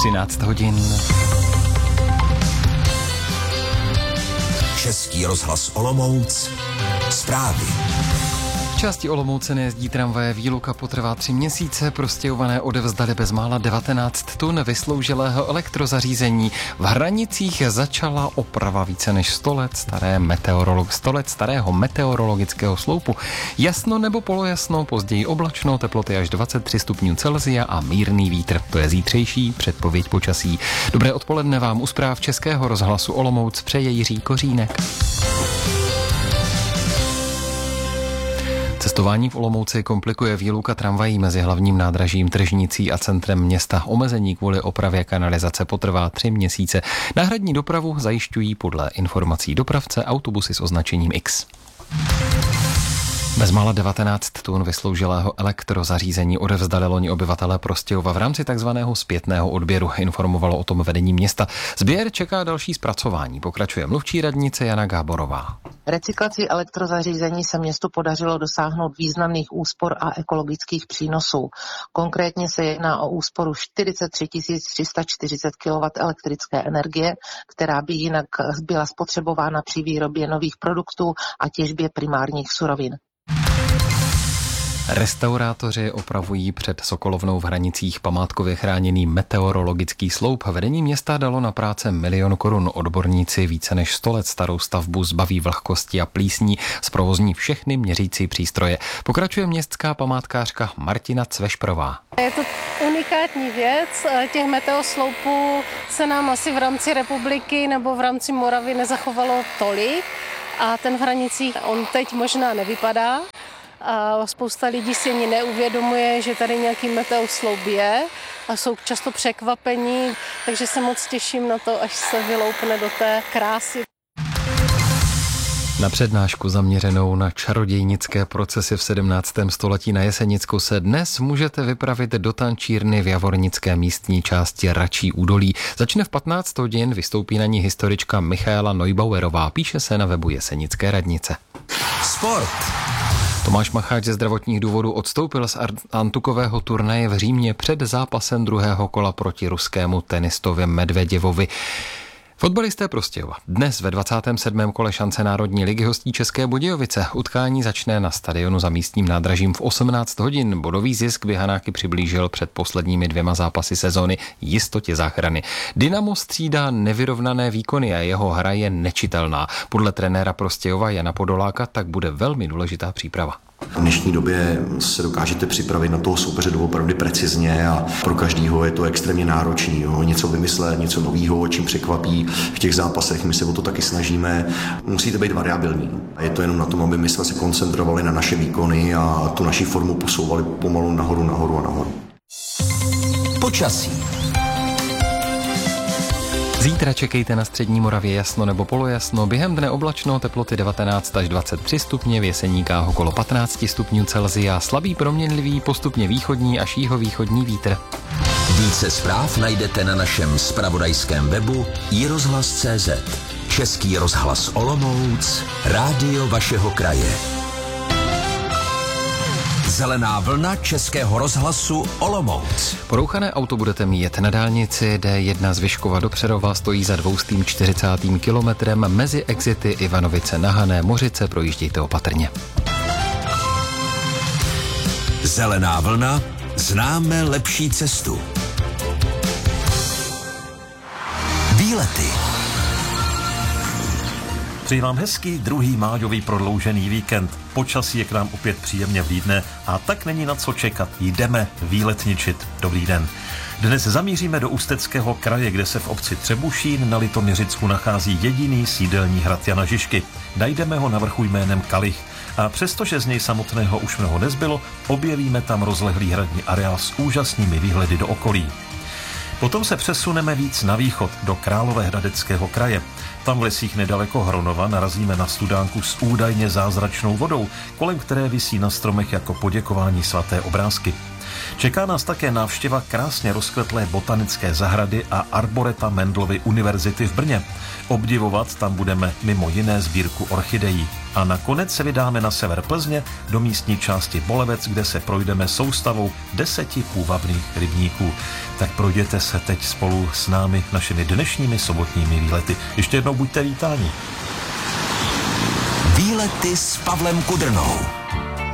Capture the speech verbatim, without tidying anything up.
třináct hodin. Český rozhlas Olomouc. Zprávy. V části Olomouce nejezdí tramvaje, výluka potrvá tři měsíce, Prostějované odevzdali bezmála devatenáct tun vysloužilého elektrozařízení. V Hranicích začala oprava více než sto let, staré meteorolog, sto let starého meteorologického sloupu. Jasno nebo polojasno, později oblačno, teploty až dvacet tři stupňů Celsia a mírný vítr. To je zítřejší předpověď počasí. Dobré odpoledne vám u zpráv Českého rozhlasu Olomouc přeje Jiří Kořínek. Cestování v Olomouci komplikuje výluka tramvají mezi hlavním nádražím Tržnicí a centrem města. Omezení kvůli opravě kanalizace potrvá tři měsíce. Náhradní dopravu zajišťují podle informací dopravce autobusy s označením X. Bezmála devatenáct tun vysloužilého elektrozařízení odevzdali loni obyvatelé Prostějova v rámci takzvaného zpětného odběru, informovalo o tom vedení města. Sběr čeká další zpracování, pokračuje mluvčí radnice Jana Gáborová. Recyklací elektrozařízení se městu podařilo dosáhnout významných úspor a ekologických přínosů. Konkrétně se jedná o úsporu čtyřicet tři tisíc tři sta čtyřicet kilowatthodin elektrické energie, která by jinak byla spotřebována při výrobě nových produktů a těžbě primárních surovin. Restaurátoři opravují před Sokolovnou v Hranicích památkově chráněný meteorologický sloup. Vedení města dalo na práce milion korun. Odborníci více než sto let starou stavbu zbaví vlhkosti a plísní, zprovozní všechny měřící přístroje. Pokračuje městská památkářka Martina Cvešprová. Je to unikátní věc. Těch meteosloupů se nám asi v rámci republiky nebo v rámci Moravy nezachovalo tolik. A ten v Hranicích, on teď možná nevypadá. A spousta lidí si ani neuvědomuje, že tady nějaký meteosloup je a jsou často překvapení, takže se moc těším na to, až se vyloupne do té krásy. Na přednášku zaměřenou na čarodějnické procesy v sedmnáctém století na Jesenicku se dnes můžete vypravit do tančírny v javornické místní části Račí údolí. Začne v patnáct hodin, vystoupí na ní historička Michaela Neubauerová, píše se na webu Jesenické radnice. Sport. Tomáš Macháč ze zdravotních důvodů odstoupil z antukového turnaje v Římě před zápasem druhého kola proti ruskému tenistovi Medveděvovi. Fotbalisté Prostějova dnes ve dvacátém sedmém kole šance Národní ligy hostí České Budějovice. Utkání začne na stadionu za místním nádražím v osmnáct hodin. Bodový zisk by Hanáky přiblížil před posledními dvěma zápasy sezóny jistotě záchrany. Dynamo střídá nevyrovnané výkony a jeho hra je nečitelná. Podle trenéra Prostějova Jana Podoláka tak bude velmi důležitá příprava. V dnešní době se dokážete připravit na toho soupeře doopravdy precizně a pro každýho je to extrémně náročný. Jo. Něco vymyslet, něco novýho, čím překvapí. V těch zápasech my se o to taky snažíme. Musíte být variabilní. Je to jenom na tom, aby my jsme se koncentrovali na naše výkony a tu naši formu posouvali pomalu nahoru, nahoru a nahoru. Počasí. Zítra čekejte na střední Moravě jasno nebo polojasno, během dne oblačno, teploty devatenáct až dvacet tři stupně, v Jeseníkách okolo patnáct stupňů Celsia, slabý proměnlivý, postupně východní až jihovýchodní vítr. Více zpráv najdete na našem zpravodajském webu i rozhlas tečka cé zet. Český rozhlas Olomouc, rádio vašeho kraje. Zelená vlna Českého rozhlasu Olomouc. Porouchané auto budete mít na dálnici D jedna z Vyškova do Přerova, stojí za dvoustým čtyřicátým kilometrem, mezi exity Ivanovice na Hané Mořice, projíždějte opatrně. Zelená vlna, známe lepší cestu. Výlety. Přeji vám hezký druhý májový prodloužený víkend. Počasí je k nám opět příjemně vlídne a tak není na co čekat. Jdeme výletničit. Dobrý den. Dnes zamíříme do Ústeckého kraje, kde se v obci Třebušín na Litoměřicku nachází jediný sídelní hrad Jana Žižky. Najdeme ho na vrchu jménem Kalich. A přestože z něj samotného už mnoho nezbylo, objevíme tam rozlehlý hradní areál s úžasnými výhledy do okolí. Potom se přesuneme víc na východ, do Královéhradeckého kraje. Tam v lesích nedaleko Hronova narazíme na studánku s údajně zázračnou vodou, kolem které visí na stromech jako poděkování svaté obrázky. Čeká nás také návštěva krásně rozkvetlé botanické zahrady a arboreta Mendelovy univerzity v Brně. Obdivovat tam budeme mimo jiné sbírku orchidejí. A nakonec se vydáme na sever Plzně do místní části Bolevec, kde se projdeme soustavou deseti půvabných rybníků. Tak projděte se teď spolu s námi našimi dnešními sobotními výlety. Ještě jednou buďte vítáni. Výlety s Pavlem Kudrnou.